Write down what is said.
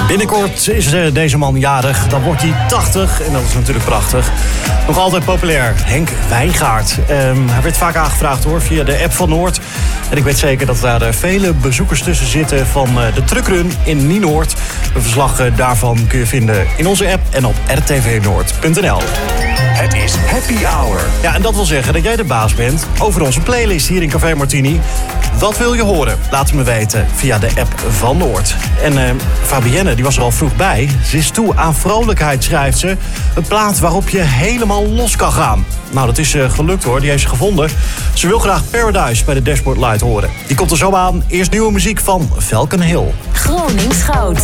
Binnenkort is deze man jarig, dan wordt hij 80 en dat is natuurlijk prachtig. Nog altijd populair, Henk Wijngaard. Hij werd vaak aangevraagd hoor, via de app van Noord. En ik weet zeker dat daar vele bezoekers tussen zitten van de truckrun in Nienoord. Een verslag daarvan kun je vinden in onze app en op rtvnoord.nl. Het is Happy Hour. Ja, en dat wil zeggen dat jij de baas bent over onze playlist hier in Café Martini. Wat wil je horen? Laat het me weten via de app van Noord. En Fabienne, die was er al vroeg bij. Ze is toe aan vrolijkheid, schrijft ze. Een plaat waarop je helemaal los kan gaan. Nou, dat is gelukt hoor. Die heeft ze gevonden. Ze wil graag Paradise bij de Dashboard Light horen. Die komt er zo aan. Eerst nieuwe muziek van Falcon Hill. Gronings Goud.